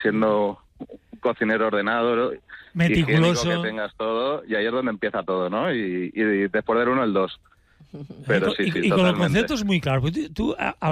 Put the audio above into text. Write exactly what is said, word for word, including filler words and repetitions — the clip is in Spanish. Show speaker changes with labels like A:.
A: siendo un cocinero ordenado,
B: meticuloso,
A: higiénico, que tengas todo, y ahí es donde empieza todo, ¿no? Y, y después del uno, el dos. Pero
B: y,
A: sí, sí,
B: y con los
A: totalmente.
B: conceptos muy claros. Tú, tú